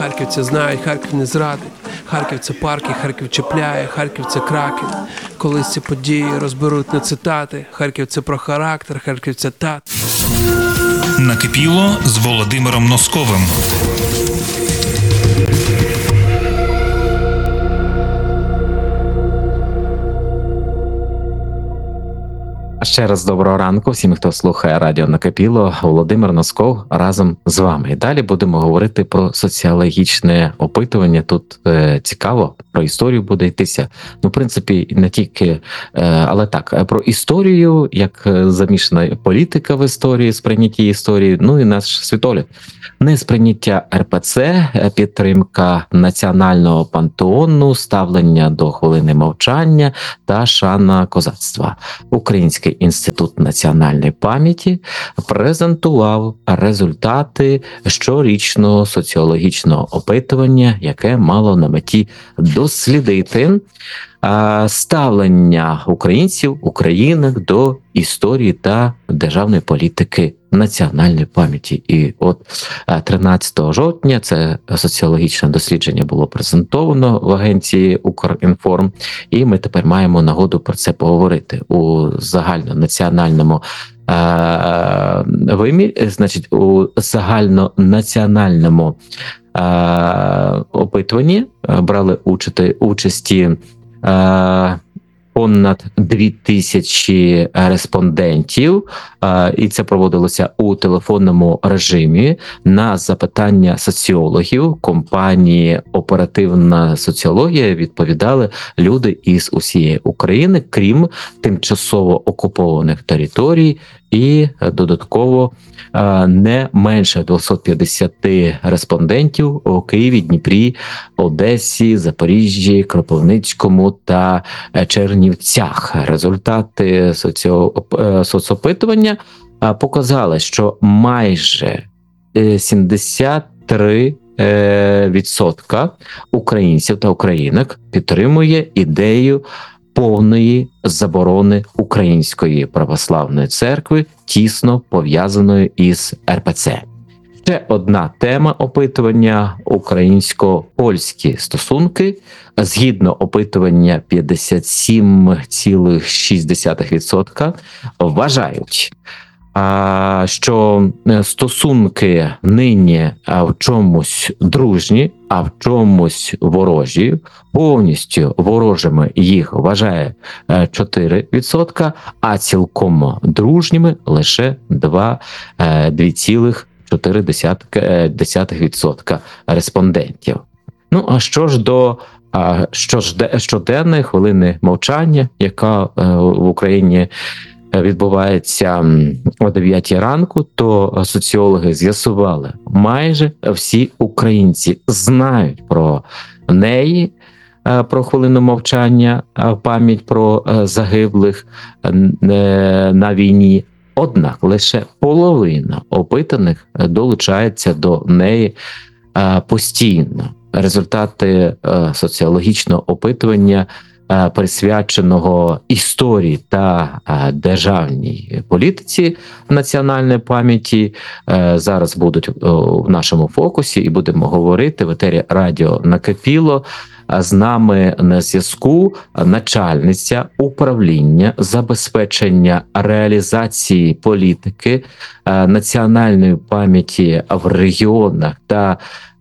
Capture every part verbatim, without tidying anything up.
Харківці знають, Харків не зрадить. Харків – це парки, Харків чіпляє, Харків – це Краків. Колись ці події розберуть на цитати. Харків – це про характер, Харків – це тат. Накипіло з Володимиром Носковим. Ще раз доброго ранку всім, хто слухає радіо Накипіло. Володимир Носков разом з вами. І далі будемо говорити про соціологічне опитування. Тут е, цікаво, про історію буде йтися. Ну, в принципі, не тільки, е, але так, про історію, як замішана політика в історії, сприйнятті історії, ну і наш світогляд. Не сприйняття ер пе це, підтримка національного пантеону, ставлення до хвилини мовчання та шана козацтва. Український інститут національної пам'яті презентував результати щорічного соціологічного опитування, яке мало на меті дослідити ставлення українців, українок до історії та державної політики національної пам'яті. І от тринадцятого жовтня це соціологічне дослідження було презентовано в агенції Укрінформ, і ми тепер маємо нагоду про це поговорити. У загальнонаціональному е- вимірі, значить, у загальнонаціональному е- опитуванні брали участі, участі е- понад дві тисячі респондентів, і це проводилося у телефонному режимі на запитання соціологів компанії «Оперативна соціологія» відповідали люди із усієї України, крім тимчасово окупованих територій, і додатково не менше двісті п'ятдесят респондентів у Києві, Дніпрі, Одесі, Запоріжжі, Кропивницькому та Чернівцях. Результати соціо... соцопитування показали, що майже сімдесят три відсотка українців та українок підтримує ідею повної заборони Української православної церкви, тісно пов'язаної із ер пе це. Ще одна тема опитування – українсько-польські стосунки. Згідно опитування, п'ятдесят сім цілих шість десятих відсотка вважають, що стосунки нині в чомусь дружні, а в чомусь ворожі. Повністю ворожими їх вважає чотири відсотка, а цілком дружніми лише два цілих чотири десятих відсотка респондентів. Ну, а що ж до що ж, щоденної хвилини мовчання, яка в Україні відбувається о дев'ятій ранку, то соціологи з'ясували, майже всі українці знають про неї, про хвилину мовчання, пам'ять про загиблих на війні. Однак лише половина опитаних долучається до неї постійно. Результати соціологічного опитування, присвяченого історії та державній політиці національної пам'яті, зараз будуть в нашому фокусі, і будемо говорити в етері радіо Накипіло. З нами на зв'язку начальниця управління забезпечення реалізації політики національної пам'яті в регіонах та,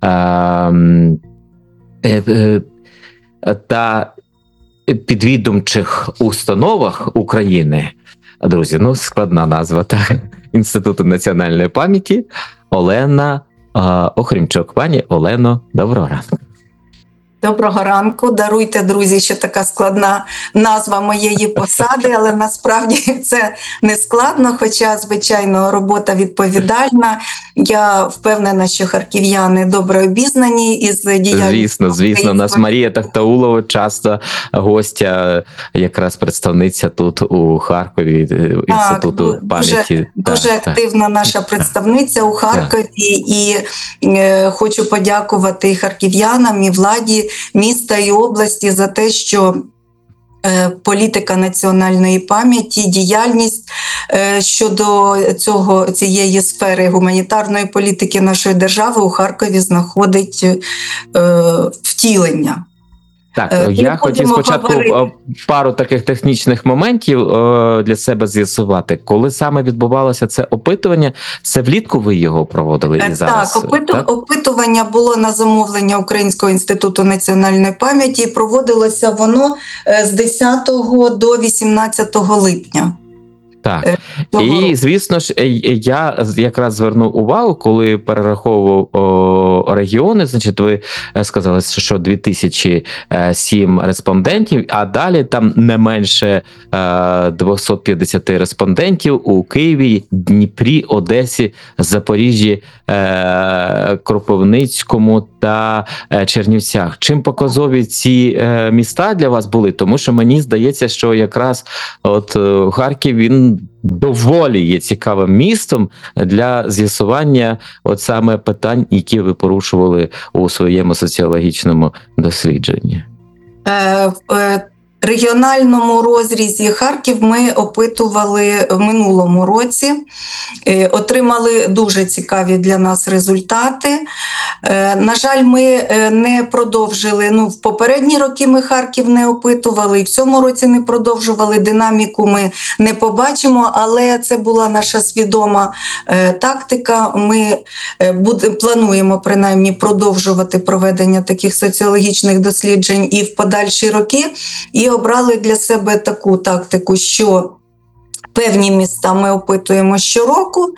та підвідомчих установах України. Друзі, ну складна назва, так, Інституту національної пам'яті, Олена Охрімчук. Пані Олено, доброго ранку. Доброго ранку. Даруйте, друзі, що така складна назва моєї посади, але насправді це не складно, хоча, звичайно, робота відповідальна. Я впевнена, що харків'яни добре обізнані із діяльністю. Звісно, звісно. У нас Марія Тахтаулова, часто гостя, якраз представниця тут у Харкові, Інституту так, пам'яті. Дуже, дуже так, активна так. наша представниця у Харкові, так. і е, хочу подякувати і харків'янам, і владі міста і області за те, що політика національної пам'яті, діяльність щодо цього, цієї сфери гуманітарної політики нашої держави у Харкові знаходить втілення. Так, Е, я ми хотів будемо спочатку говорити- пару таких технічних моментів е, для себе з'ясувати. Коли саме відбувалося це опитування, це влітку ви його проводили і Е, зараз? Так, опиту, так? опитування було на замовлення Українського інституту національної пам'яті, і проводилося воно е, з десятого до вісімнадцятого липня. Так. Е, того І, року. звісно ж, е, я якраз звернув увагу, коли перераховував о, регіони, значить, ви е, сказали, що дві тисячі сім респондентів, а далі там не менше е, двісті п'ятдесят респондентів у Києві, Дніпрі, Одесі, Запоріжжі, е, Кропивницькому та е, Чернівцях. Чим показові ці е, міста для вас були? Тому що мені здається, що якраз от е, Харків, він доволі є цікавим містом для з'ясування от саме питань, які ви порушували у своєму соціологічному дослідженні. Е, е, регіональному розрізі Харків ми опитували в минулому році, е, отримали дуже цікаві для нас результати. Е, на жаль, ми е, не продовжили, ну, в попередні роки ми Харків не опитували, і в цьому році не продовжували, динаміку ми не побачимо, але це була наша свідома е, тактика. Ми е, буде, плануємо принаймні продовжувати проведення таких соціологічних досліджень і в подальші роки, і обрали для себе таку тактику, що певні міста ми опитуємо щороку,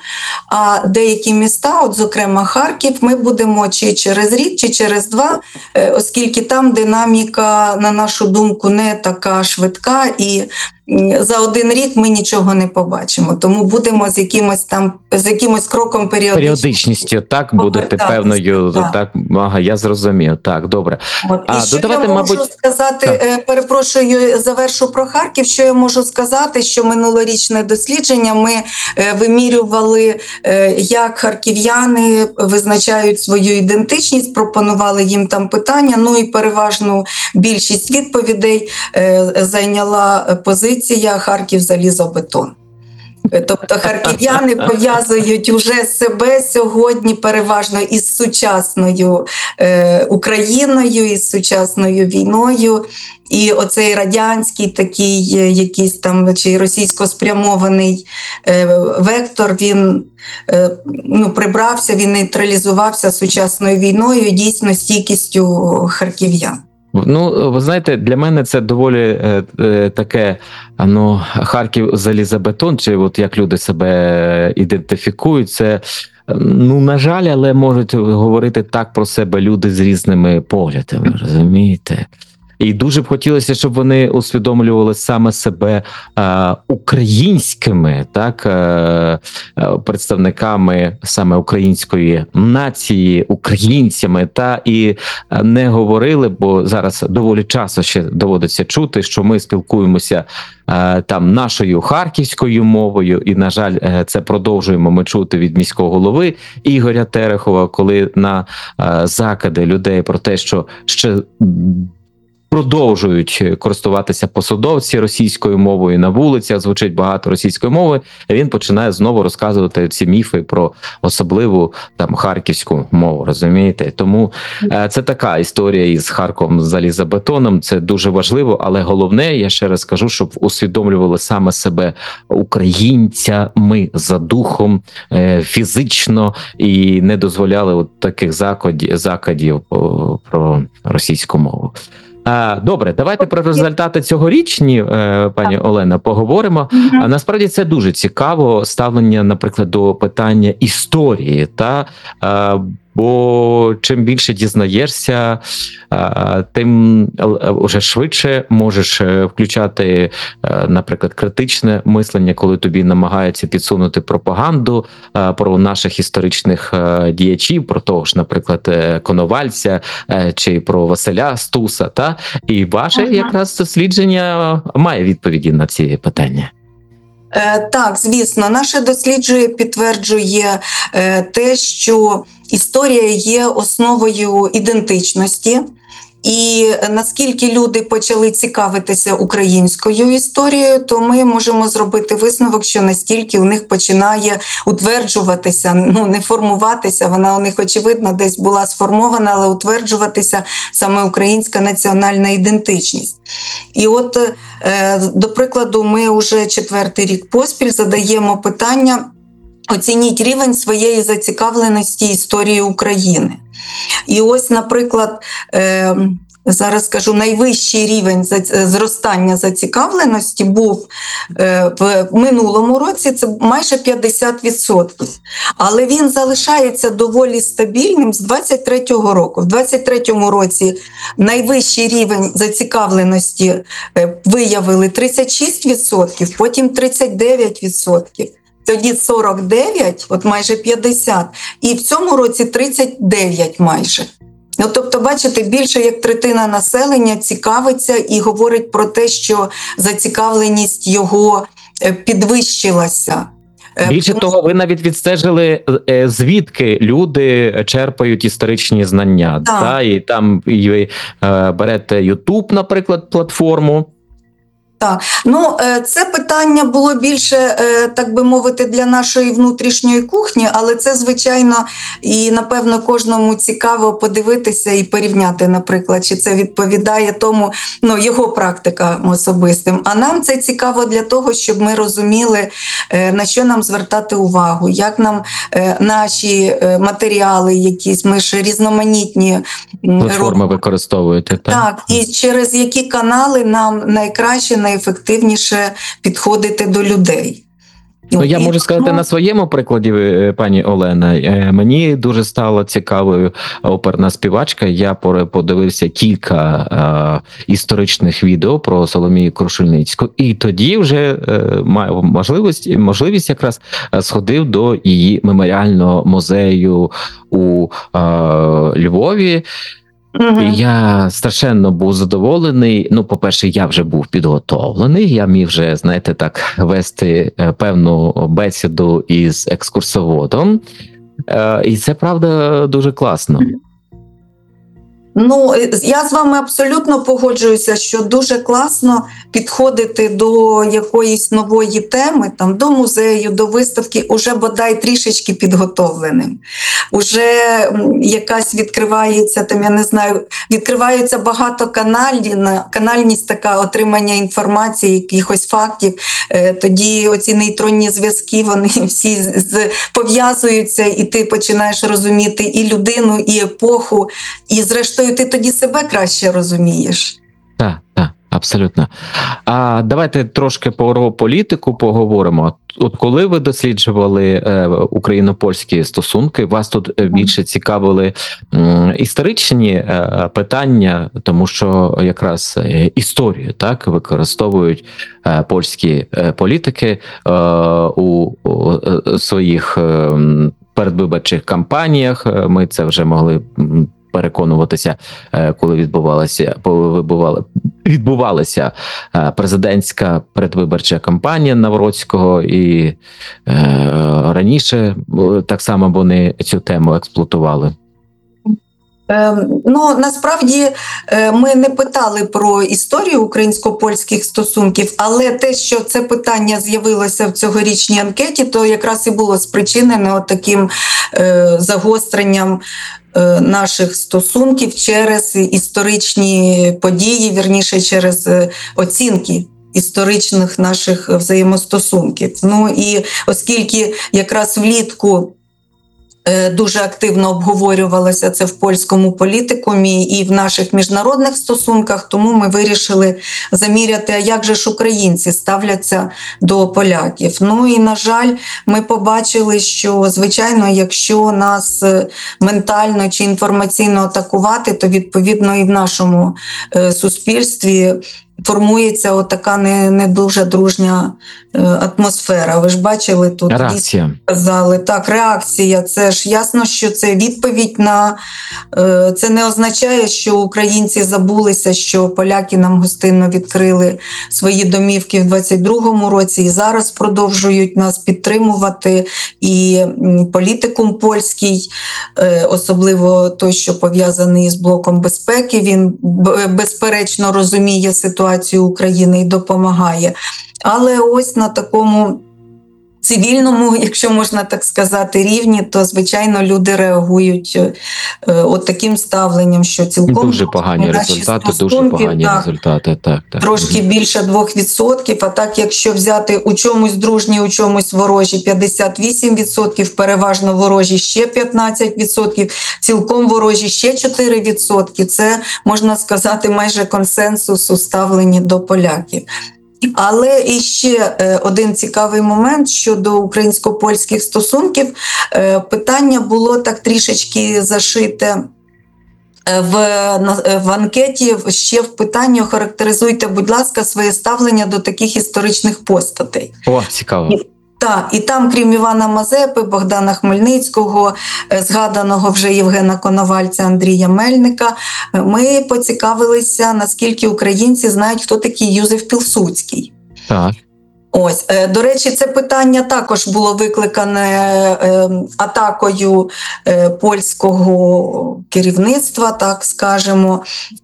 а деякі міста, от зокрема Харків, ми будемо чи через рік, чи через два, оскільки там динаміка, на нашу думку, не така швидка, і за один рік ми нічого не побачимо. Тому будемо з якимось там, з якимось кроком періодично. Періодичністю, так, будете повертатися, певною, так. так, ага, я зрозумів, так, добре. От. А, І що додавайте, я можу мабуть, сказати, так. е, перепрошую, завершу про Харків, що я можу сказати, що минулорічне дослідження ми е, вимірювали, е, як харків'яни визначають свою ідентичність, пропонували їм там питання, ну і переважну більшість відповідей е, зайняла позиція Харків залізобетон. Тобто харків'яни пов'язують уже себе сьогодні переважно із сучасною е, Україною, із сучасною війною. І оцей радянський такий якийсь там чи російсько спрямований е, вектор, він е, ну, прибрався, він нейтралізувався сучасною війною і дійсно стійкістю харків'ян. Ну, ви знаєте, для мене це доволі е, е, таке, ну, Харків залізобетон, чи от як люди себе ідентифікують, це, ну, на жаль, але можуть говорити так про себе люди з різними поглядами, розумієте? І дуже б хотілося, щоб вони усвідомлювали саме себе е, українськими, так, е, е, представниками саме української нації, українцями, та і не говорили, бо зараз доволі часто ще доводиться чути, що ми спілкуємося е, там нашою харківською мовою, і, на жаль, е, це продовжуємо ми чути від міського голови Ігоря Терехова, коли на е, закиди людей про те, що ще продовжують користуватися посадовці російською мовою, на вулицях звучить багато російської мови, він починає знову розказувати ці міфи про особливу там харківську мову, розумієте? Тому е, це така історія із Харковом залізобетоном, це дуже важливо, але головне, я ще раз кажу, щоб усвідомлювали саме себе українцями за духом, е, фізично, і не дозволяли от таких закладів, закладів о, про російську мову. Добре, давайте про результати цьогорічні, пані Олена, поговоримо. А насправді це дуже цікаво, ставлення, наприклад, до питання історії, та бо чим більше дізнаєшся, тим вже швидше можеш включати, наприклад, критичне мислення, коли тобі намагаються підсунути пропаганду про наших історичних діячів, про того ж, наприклад, Коновальця чи про Василя Стуса, та і ваше якраз дослідження має відповіді на ці питання. Так, звісно, наше дослідження підтверджує те, що історія є основою ідентичності, І наскільки люди почали цікавитися українською історією, то ми можемо зробити висновок, що настільки у них починає утверджуватися, ну не формуватися, вона у них очевидно десь була сформована, але утверджуватися саме українська національна ідентичність. І от, до прикладу, ми вже четвертий рік поспіль задаємо питання: оцініть рівень своєї зацікавленості історії України. І ось, наприклад, зараз скажу, найвищий рівень зростання зацікавленості був в минулому році, це майже п'ятдесят відсотків. Але він залишається доволі стабільним з двадцять третього року. В двадцять третьому році найвищий рівень зацікавленості виявили тридцять шість відсотків, потім тридцять дев'ять відсотків. Тоді сорок дев'ять, от майже п'ятдесят, і в цьому році тридцять дев'ять майже. Ну, тобто, бачите, більше як третина населення цікавиться і говорить про те, що зацікавленість його підвищилася. Більше того, ви навіть відстежили, звідки люди черпають історичні знання. Та? І там і ви берете YouTube, наприклад, платформу. Так, ну це питання було більше, так би мовити, для нашої внутрішньої кухні, але це, звичайно, і, напевно, кожному цікаво подивитися і порівняти, наприклад, чи це відповідає тому, ну, його практикам особистим. А нам це цікаво для того, щоб ми розуміли, на що нам звертати увагу, як нам наші матеріали якісь, ми ж різноманітні платформи використовуєте. Так? Так, і через які канали нам найкраще, найефективніше підходити до людей. Ну, я можу сказати на своєму прикладі, пані Олена, мені дуже стала цікавою оперна співачка. Я подивився кілька е, історичних відео про Соломію Крушельницьку, і тоді вже е, маю можливість, можливість якраз сходив до її меморіального музею у е, Львові. Угу. Я страшенно був задоволений. Ну, по-перше, я вже був підготовлений, я міг вже, знаєте, так, вести певну бесіду із екскурсоводом. І це, правда, дуже класно. Ну, я з вами абсолютно погоджуюся, що дуже класно підходити до якоїсь нової теми, там, до музею, до виставки, уже бодай трішечки підготовленим. Уже якась відкривається, там, я не знаю, відкриваються багато каналів, канальність така отримання інформації, якихось фактів. Тоді оці нейтронні зв'язки, вони всі пов'язуються, і ти починаєш розуміти і людину, і епоху, і зрештою ти тоді себе краще розумієш. Так, так, абсолютно. А давайте трошки про політику поговоримо. От коли ви досліджували е, україно-польські стосунки, вас тут більше цікавили е, історичні е, питання, тому що якраз е, історію так використовують е, польські е, політики е, у, у е, своїх е, передвиборчих кампаніях. Ми це вже могли переконуватися, коли відбувалася, коли відбувалася президентська передвиборча кампанія Навроцького, і е, раніше так само вони цю тему експлуатували. Ну, насправді, ми не питали про історію українсько-польських стосунків, але те, що це питання з'явилося в цьогорічній анкеті, то якраз і було спричинено таким е, загостренням е, наших стосунків через історичні події, вірніше, через оцінки історичних наших взаємостосунків. Ну і оскільки якраз влітку дуже активно обговорювалося це в польському політикумі і в наших міжнародних стосунках, тому ми вирішили заміряти, а як же ж українці ставляться до поляків. Ну і, на жаль, ми побачили, що, звичайно, якщо нас ментально чи інформаційно атакувати, то, відповідно, і в нашому суспільстві формується отака не, не дуже дружня атмосфера. Ви ж бачили тут, реакція. Казали, так, реакція. Це ж ясно, що це відповідь на... Це не означає, що українці забулися, що поляки нам гостинно відкрили свої домівки в двадцять другому році і зараз продовжують нас підтримувати. І політикум польський, особливо той, що пов'язаний з блоком безпеки, він безперечно розуміє ситуацію України і допомагає. Але ось на такому цивільному, якщо можна так сказати, рівні, то, звичайно, люди реагують е, от таким ставленням, що цілком... Дуже погані результати, дуже погані так, результати. Так, так. Трошки більше двох відсотків, а так, якщо взяти у чомусь дружні, у чомусь ворожі п'ятдесят вісім відсотків, переважно ворожі ще п'ятнадцять відсотків, цілком ворожі ще чотири відсотки, це, можна сказати, майже консенсус у ставленні до поляків. Але і ще один цікавий момент щодо українсько-польських стосунків. Питання було так трішечки зашите в, в анкеті, ще в питанні «Охарактеризуйте, будь ласка, своє ставлення до таких історичних постатей». О, цікаво. Так, і там, крім Івана Мазепи, Богдана Хмельницького, згаданого вже Євгена Коновальця, Андрія Мельника, ми поцікавилися, наскільки українці знають, хто такий Юзеф Пілсудський. Так. Ось, до речі, це питання також було викликане атакою польського керівництва, так скажемо,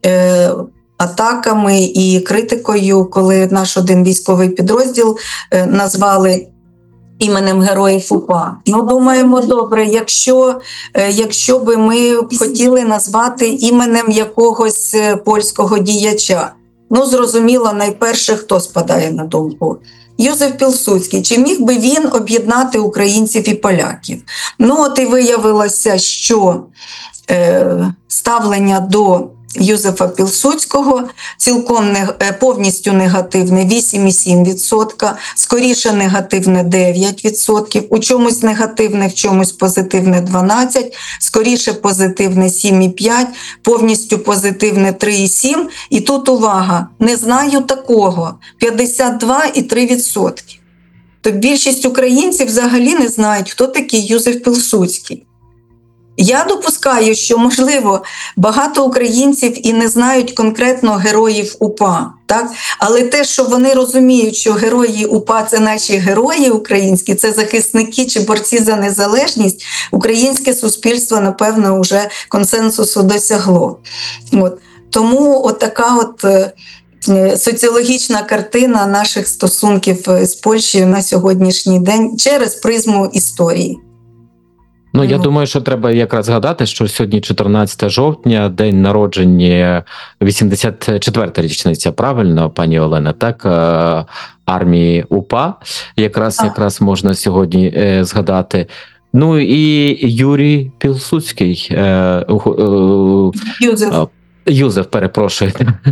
атаками і критикою, коли наш один військовий підрозділ назвали іменем героїв УПА. Ну, думаємо, добре, якщо, якщо би ми хотіли назвати іменем якогось польського діяча, ну, зрозуміло, найперше, хто спадає на думку? Юзеф Пілсудський. Чи міг би він об'єднати українців і поляків? Ну, от і виявилося, що е, ставлення до Юзефа Пілсудського цілком не, повністю негативне вісім цілих сім десятих відсотка, скоріше негативне дев'ять відсотків, у чомусь негативне, в чомусь позитивне дванадцять відсотків, скоріше позитивне сім цілих п'ять відсотка, повністю позитивне три цілих сім відсотка. І тут увага, не знаю такого, п'ятдесят два цілих три відсотки. Тобто більшість українців взагалі не знають, хто такий Юзеф Пілсудський. Я допускаю, що, можливо, багато українців і не знають конкретно героїв УПА, так? Але те, що вони розуміють, що герої УПА – це наші герої українські, це захисники чи борці за незалежність, українське суспільство, напевно, вже консенсусу досягло. От. Тому отака от соціологічна картина наших стосунків з Польщею на сьогоднішній день через призму історії. Ну, я думаю, що треба якраз згадати, що сьогодні чотирнадцяте жовтня, день народження, вісімдесят четверта річниця, правильно, пані Олена, так, армії УПА, якраз, якраз можна сьогодні е, згадати. Ну, і Юрій Пілсудський, е, е, Юзеф. Юзеф, перепрошую.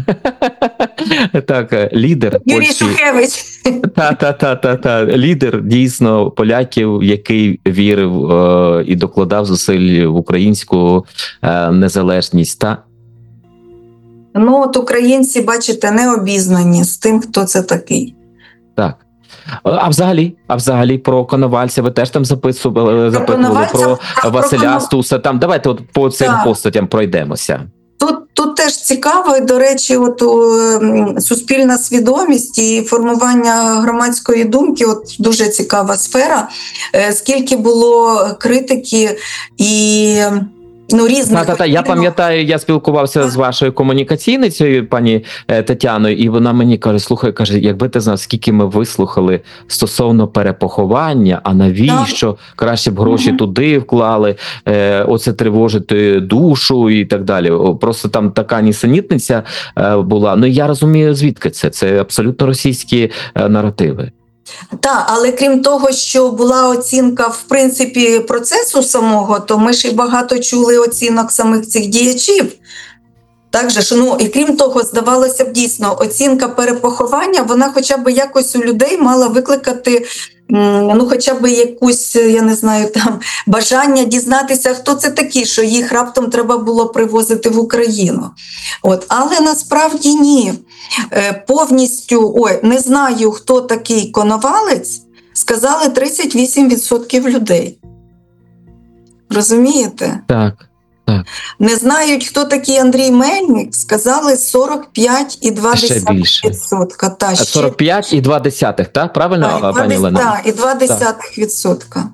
Так, лідер Юрій Польщі. Шухевич. Та-та-та-та-та. Лідер, дійсно, поляків, який вірив е, і докладав зусиль в українську е, незалежність. Та? Ну, от українці, бачите, не обізнані з тим, хто це такий. Так. А взагалі, а взагалі про Коновальця ви теж там записували, запитували про, про Василя про... Стуса. Там давайте от по цим так. постатям пройдемося. Тут, тут теж цікаво, і, до речі, от, о, суспільна свідомість і формування громадської думки, от дуже цікава сфера, скільки було критики і ну, різних... Та, та, та. Я пам'ятаю, я спілкувався а? з вашою комунікаційницею, пані Тетяною, і вона мені каже, слухай, каже, якби ти знав, скільки ми вислухали стосовно перепоховання, а навіщо? Так. Краще б гроші угу. туди вклали, е, оце тривожити душу і так далі. Просто там така нісенітниця е, була. Ну, я розумію, звідки це. Це абсолютно російські е, наративи. Так, але крім того, що була оцінка, в принципі, процесу самого, то ми ж і багато чули оцінок самих цих діячів. Так же ж, ну і крім того, здавалося б, дійсно, оцінка перепоховання, вона хоча б якось у людей мала викликати, ну, хоча б якусь, я не знаю, там бажання дізнатися, хто це такі, що їх раптом треба було привозити в Україну. От, але насправді ні. Повністю, ой, не знаю, хто такий Коновалець, сказали тридцять вісім відсотків людей. Розумієте? Так. Так. Не знають, хто такий Андрій Мельник, сказали сорок п'ять і два десятих відсотка. Та, сорок п'ять і два десятих, так? Правильно, та, пані Олена? Так, і два десятих відсотка.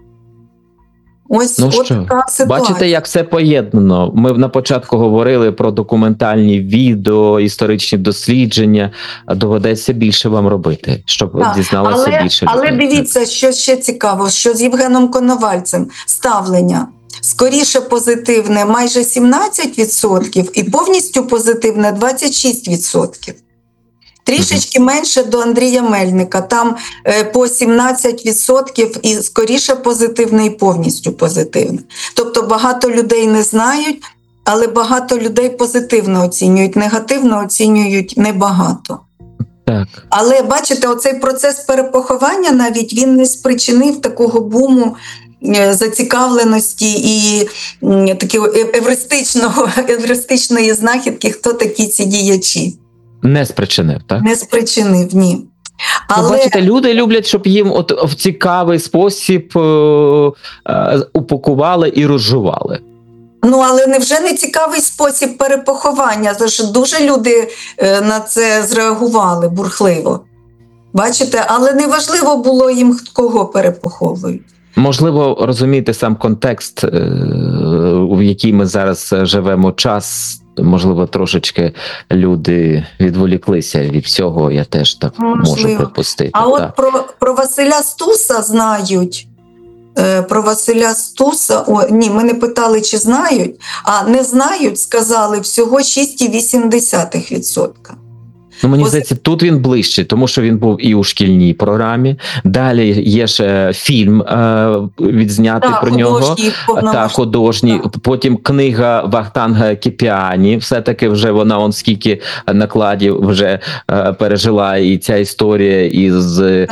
Ось ну от що, така ситуація. Бачите, як все поєднано. Ми на початку говорили про документальні відео, історичні дослідження. Доведеться більше вам робити, щоб так, дізналося але, більше. Але людей. Дивіться, що ще цікаво, що з Євгеном Коновальцем ставлення скоріше позитивне майже сімнадцять відсотків і повністю позитивне двадцять шість відсотків. Трішечки менше до Андрія Мельника, там е, по сімнадцять відсотків і скоріше позитивне і повністю позитивне. Тобто багато людей не знають, але багато людей позитивно оцінюють, негативно оцінюють небагато. Так. Але бачите, оцей процес перепоховання навіть він не спричинив такого буму зацікавленості і такого евристичного, евристичної знахідки, хто такі ці діячі. Не спричинив, так? Не спричинив, ні. Але... Бачите, люди люблять, щоб їм от в цікавий спосіб е- е- упакували і розжували. Ну, але невже не цікавий спосіб перепоховання? Тож дуже люди е- на це зреагували бурхливо. Бачите, але неважливо було їм, кого перепоховують. Можливо, розуміти сам контекст, в який ми зараз живемо, час, можливо, трошечки люди відволіклися від всього, я теж так можливо. можу припустити. А так. от про, про Василя Стуса знають, про Василя Стуса, о, ні, ми не питали, чи знають, а не знають, сказали, всього шість цілих вісім десятих відсотка. Ну, мені здається, тут він ближче, тому що він був і у шкільній програмі. Далі є ще фільм е, відзнятий так, про нього. Так, художній. Так. Потім книга Вахтанга Кіпіані. Все-таки вже вона, он скільки накладів вже е, пережила. І ця історія із е,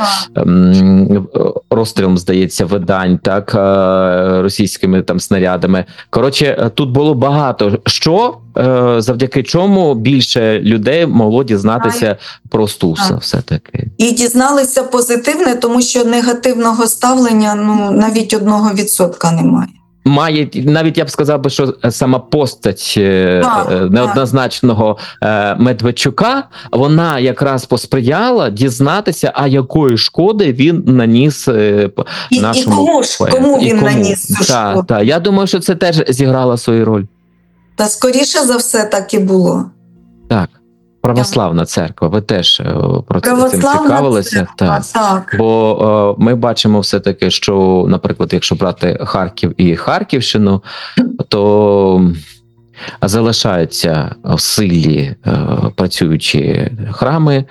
розстрілом, здається, видань, так, е, російськими там снарядами. Коротше, тут було багато що, е, завдяки чому більше людей могло дізнатися про Стуса, так. Все-таки. І дізналися позитивне, тому що негативного ставлення, ну, навіть одного відсотка немає. Має, навіть я б сказав би, що сама постать так, неоднозначного так. Медведчука, вона якраз посприяла дізнатися, а якої шкоди він наніс і, нашому... І кому, ж, кому він кому? наніс цю так, шкоду? Так. Я думаю, що це теж зіграло свою роль. Та скоріше за все так і було. Так. Православна церква, ви теж про це цим цікавилися? Так. так. Бо о, ми бачимо все-таки, що, наприклад, якщо брати Харків і Харківщину, то залишаються в силі е, працюючі храми.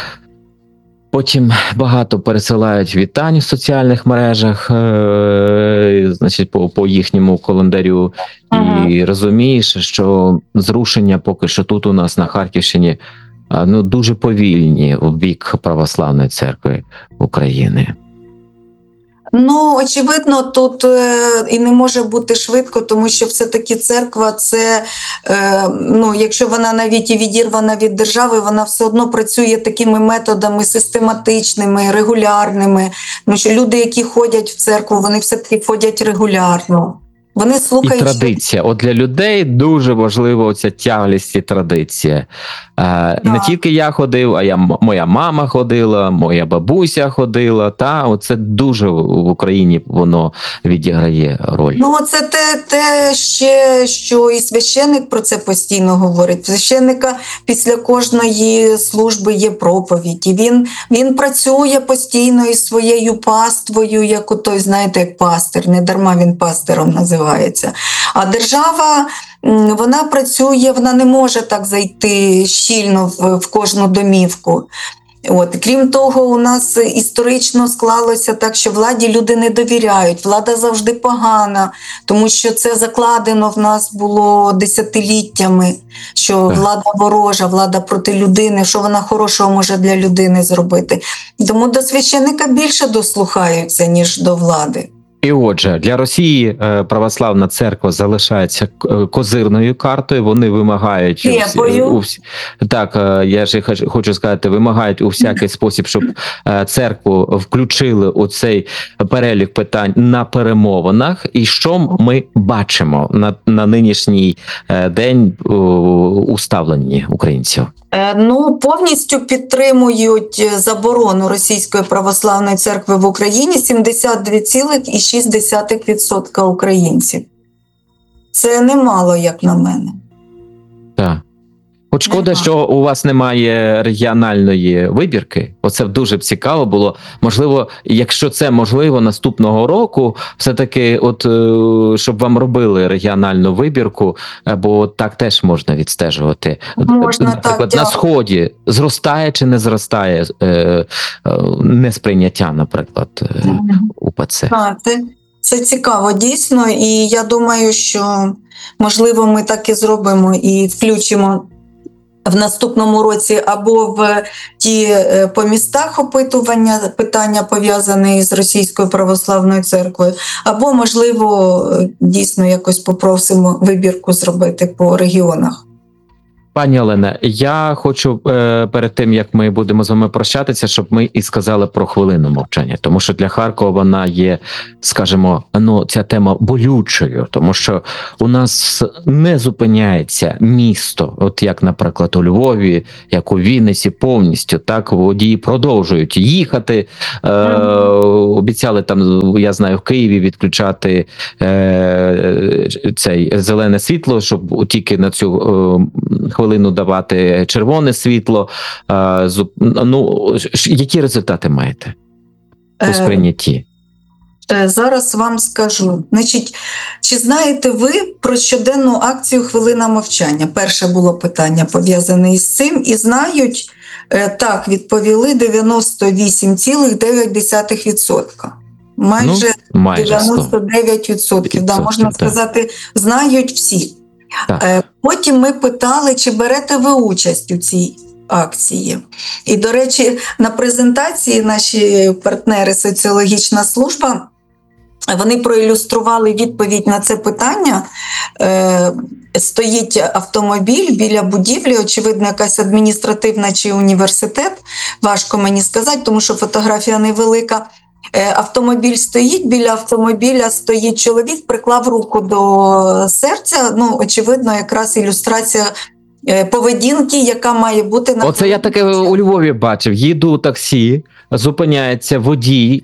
Потім багато пересилають вітань в соціальних мережах, е, значить, по, по їхньому календарю. Ага. І розумієш, що зрушення поки що тут у нас на Харківщині ну, дуже повільні в бік Православної церкви України. Ну, очевидно, тут е, і не може бути швидко, тому що все-таки церква це, е, ну, якщо вона навіть і відірвана від держави, вона все одно працює такими методами систематичними, регулярними. Тому що люди, які ходять в церкву, вони все-таки ходять регулярно. Вони слухають... І традиція. От для людей дуже важлива оця тяглість і традиція. Е, не тільки я ходив, а я, моя мама ходила, моя бабуся ходила. Та оце дуже в Україні воно відіграє роль. Ну, це те, те ще, що і священник про це постійно говорить. Священника після кожної служби є проповідь. І він, він працює постійно із своєю паствою, як у той, знаєте, як пастир. Не дарма він пастиром називається. А держава, вона працює, вона не може так зайти щільно в, в кожну домівку. От. Крім того, у нас історично склалося так, що владі люди не довіряють, влада завжди погана, тому що це закладено в нас було десятиліттями, що влада ворожа, влада проти людини, що вона хорошого може для людини зробити. Тому до священника більше дослухаються, ніж до влади. І отже, для Росії е, православна церква залишається к- козирною картою. Вони вимагають у всі- Крепою. у всі- так. е, Я ж хоч- хочу сказати, вимагають у всякий спосіб, щоб е, церкву включили у цей перелік питань на перемовинах. І що ми бачимо на, на нинішній е, день е, у ставленні українців? Е, Ну, повністю підтримують заборону Російської православної церкви в Україні сімдесят два цілих шість десятих відсотка українців. Це немало, як на мене. Так. От шкода, Нема. що у вас немає регіональної вибірки. Оце б дуже б цікаво було. Можливо, якщо це можливо, наступного року все-таки, от е, щоб вам робили регіональну вибірку, е, бо так теж можна відстежувати. Можна, так, Наприклад, на дякую. сході зростає чи не зростає е, е, несприйняття, наприклад, е, УПЦ. А, це, це цікаво, дійсно, і я думаю, що можливо ми так і зробимо і включимо в наступному році або в ті е, по містах опитування, питання пов'язані з Російською православною церквою, або, можливо, е, дійсно якось попросимо вибірку зробити по регіонах. Пані Олена, я хочу е, перед тим, як ми будемо з вами прощатися, щоб ми і сказали про хвилину мовчання, тому що для Харкова вона є, скажімо, ну, ця тема болючою, тому що у нас не зупиняється місто, от як, наприклад, у Львові, як у Вінниці, повністю, так, водії продовжують їхати, е, обіцяли там, я знаю, в Києві відключати е, цей зелене світло, щоб тільки на цю е, хвилину давати червоне світло. А, зуп... Ну, які результати маєте у сприйнятті? Е, Зараз вам скажу. Значить, чи знаєте ви про щоденну акцію «Хвилина мовчання»? Перше було питання пов'язане із цим. І знають, е, так, відповіли дев'яносто вісім цілих дев'ять десятих відсотка. Майже, ну, майже дев'яносто дев'ять відсотків, да, можна так. сказати, знають всі. Так. Е, Потім ми питали, чи берете ви участь у цій акції. І, до речі, на презентації наші партнери «Соціологічна служба», вони проілюстрували відповідь на це питання. Е, стоїть автомобіль біля будівлі, очевидно, якась адміністративна чи університет. Важко мені сказати, тому що фотографія невелика. Е, автомобіль стоїть, біля автомобіля стоїть чоловік, приклав руку до серця. Ну, очевидно, якраз ілюстрація е, поведінки, яка має бути на... Оце я таке у Львові бачив. Їду у таксі, зупиняється водій,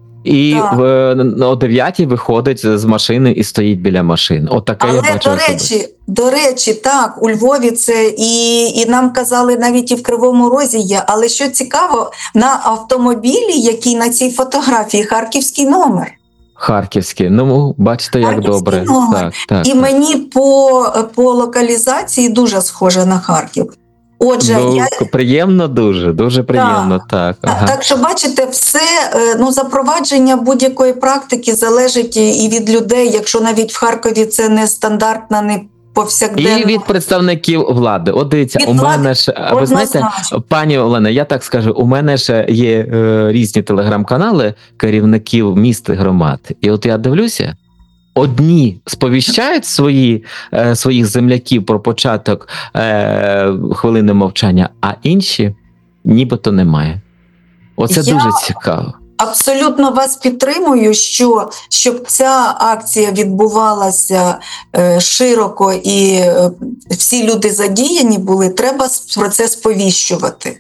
і в, о дев'ятій виходить з машини і стоїть біля машини. Отаке я Але, бачив. до речі, до речі, так, у Львові це і, і нам казали, навіть і в Кривому Розі є. Але що цікаво, на автомобілі, який на цій фотографії, харківський номер. Харківський. Ну, бачите, як Харківський добре. номер. Так, так, І так. мені по, по локалізації дуже схоже на Харків. Отже, ну, я... приємно дуже, дуже приємно, так. Так, Ага. так що, бачите, все, ну, запровадження будь-якої практики залежить і від людей, якщо навіть в Харкові це не стандартна, не повсякденна. І від представників влади. От дивіться, Від у мене влади ж, а ви знаєте, однозначно. пані Олена, я так скажу, у мене ж є е, різні телеграм-канали керівників міст і громад. І от я дивлюся, одні сповіщають свої, е, своїх земляків про початок е, хвилини мовчання, а інші нібито немає. Оце Я- дуже цікаво. Абсолютно вас підтримую, що щоб ця акція відбувалася е, широко і е, всі люди задіяні були, треба про це сповіщувати.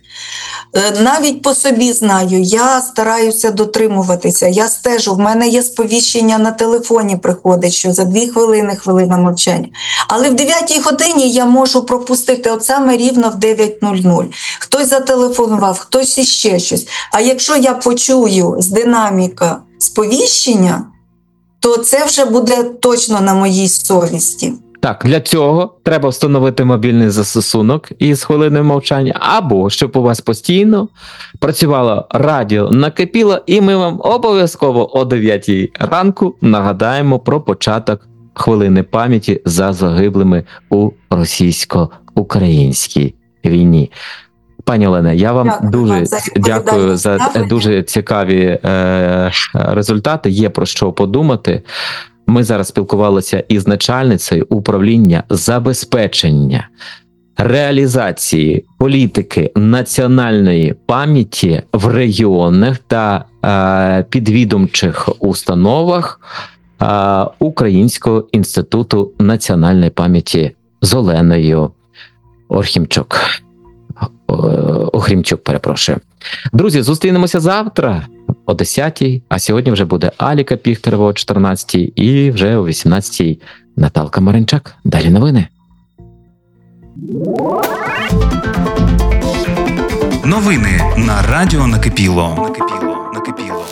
Е, навіть по собі знаю, я стараюся дотримуватися, я стежу, в мене є сповіщення на телефоні приходить, що за дві хвилини хвилина мовчання. Але в дев'ятій годині я можу пропустити от саме рівно в дев'ять нуль нуль. Хтось зателефонував, хтось іще щось. А якщо я почую з динаміка сповіщення, то це вже буде точно на моїй совісті. Так, для цього треба встановити мобільний застосунок із хвилиною мовчання, або щоб у вас постійно працювало радіо накипіло, і ми вам обов'язково о дев'ятій ранку нагадаємо про початок хвилини пам'яті за загиблими у російсько-українській війні. Пані Олена, я вам Дякую дуже вам за дякую за ставлення. дуже цікаві е, результати. Є про що подумати. Ми зараз спілкувалися із начальницею управління забезпечення реалізації політики національної пам'яті в регіонах та е, підвідомчих установах е, Українського інституту національної пам'яті з Оленою Орхімчук. Охрімчук, перепрошую. Друзі, зустрінемося завтра о десятій, а сьогодні вже буде Аліка Піхтерева о чотирнадцятій і вже о вісімнадцятій Наталка Маринчак. Далі новини. Новини на Радіо Накипіло. Накипіло. Накипіло.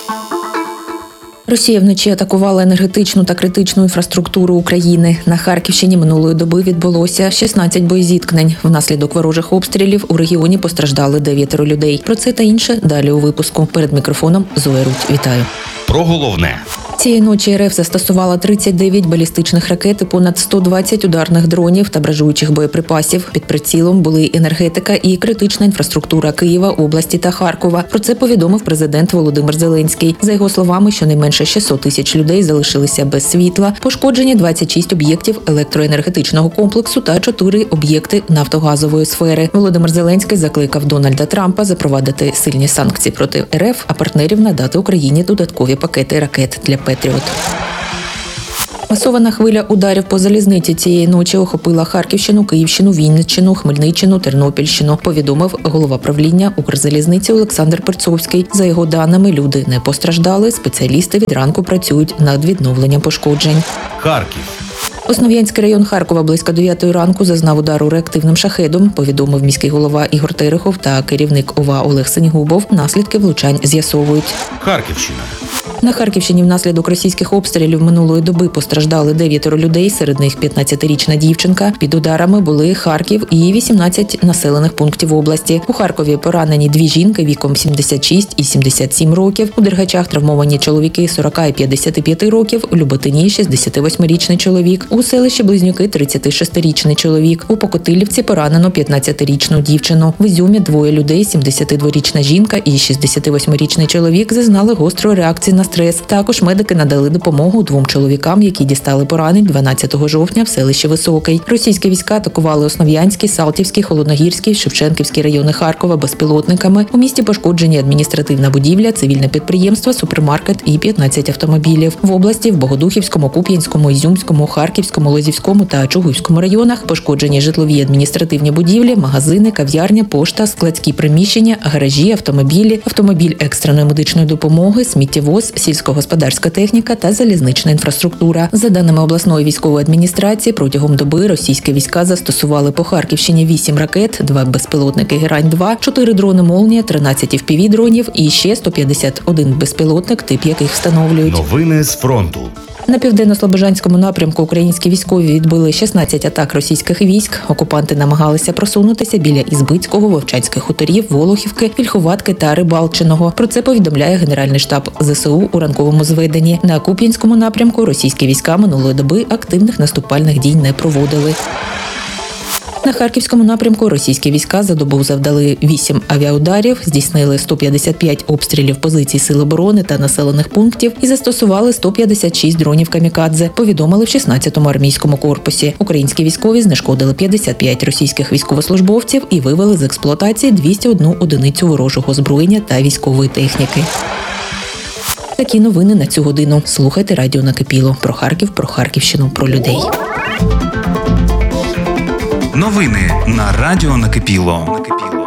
Росія вночі атакувала енергетичну та критичну інфраструктуру України. На Харківщині минулої доби відбулося шістнадцять боєзіткнень. Внаслідок ворожих обстрілів у регіоні постраждали дев'ятеро людей. Про це та інше далі у випуску. Перед мікрофоном Зоя Рудь. Вітаю. Про головне. Цієї ночі РФ застосувала тридцять дев'ять балістичних ракет і понад сто двадцять ударних дронів та бражуючих боєприпасів. Під прицілом були енергетика і критична інфраструктура Києва, області та Харкова. Про це повідомив президент Володимир Зеленський. За його словами, щонайменше шістсот тисяч людей залишилися без світла, пошкоджені двадцять шість об'єктів електроенергетичного комплексу та чотири об'єкти нафтогазової сфери. Володимир Зеленський закликав Дональда Трампа запровадити сильні санкції проти РФ, а партнерів надати Україні додаткові пакети ракет для Петріот. Масована хвиля ударів по залізниці цієї ночі охопила Харківщину, Київщину, Вінниччину, Хмельниччину, Тернопільщину, повідомив голова правління Укрзалізниці Олександр Перцовський. За його даними, люди не постраждали, спеціалісти від ранку працюють над відновленням пошкоджень. Харків. Основ'янський район Харкова близько дев'ятої ранку зазнав удару реактивним шахедом, повідомив міський голова Ігор Терехов та керівник ОВА Олег Сенігубов. Наслідки влучань з'ясовують. Харківщина. На Харківщині внаслідок російських обстрілів минулої доби постраждали дев'ятеро людей, серед них п'ятнадцятирічна дівчинка. Під ударами були Харків і вісімнадцять населених пунктів області. У Харкові поранені дві жінки віком сімдесят шість і сімдесят сім років. У Дергачах травмовані чоловіки сорок і п'ятдесят п'ять років. У Люботині шістдесятивосьмирічний чоловік. У селищі Близнюки тридцятишестирічний чоловік. У Покотилівці поранено п'ятнадцятирічну дівчину. В Ізюмі двоє людей, сімдесятидворічна жінка і шістдесятивосьмирічний чоловік, зазнали гострої реакції на стрес. Також медики надали допомогу двом чоловікам, які дістали поранень дванадцятого жовтня в селищі Високий. Російські війська атакували Основ'янський, Салтівський, Холодногірський, Шевченківський райони Харкова безпілотниками. У місті пошкоджені адміністративна будівля, цивільне підприємство, супермаркет і п'ятнадцять автомобілів. В області в Богодухівському, Куп'янському, Ізюмському, Харківському, Лозівському та Чугуївському районах пошкоджені житлові адміністративні будівлі, магазини, кав'ярня, пошта, складські приміщення, гаражі, автомобілі, автомобіль екстреної медичної допомоги, сміттєвоз, сільськогосподарська техніка та залізнична інфраструктура. За даними обласної військової адміністрації, протягом доби російські війська застосували по Харківщині вісім ракет, два безпілотники Герань-два, чотири дрони «Молнія», тринадцять еф пі ві-дронів і ще сто п'ятдесят один безпілотник, тип яких встановлюють. Новини з фронту. На південно-слобожанському напрямку українські військові відбили шістнадцять атак російських військ. Окупанти намагалися просунутися біля Ізбицького, Вовчанських хуторів, Волохівки, Вільховатки та Рибалчиного. Про це повідомляє Генеральний штаб зе се у у ранковому зведенні. На Куп'янському напрямку російські війська минулої доби активних наступальних дій не проводили. На Харківському напрямку російські війська за добу завдали вісім авіаударів, здійснили сто п'ятдесят п'ять обстрілів позицій Сил оборони та населених пунктів і застосували сто п'ятдесят шість дронів камікадзе, повідомили в шістнадцятому армійському корпусі. Українські військові знешкодили п'ятдесят п'ять російських військовослужбовців і вивели з експлуатації двісті одну одиницю ворожого озброєння та військової техніки. Такі новини на цю годину. Слухайте радіо Накипіло. Про Харків, про Харківщину, про людей. Новини на Радіо Накипіло. Накипіло.